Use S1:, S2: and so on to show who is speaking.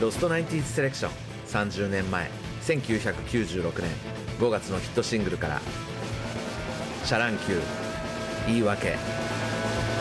S1: ロストナインティーズセレクション30年前1996年5月のヒットシングルからシャ乱 Q 言い訳。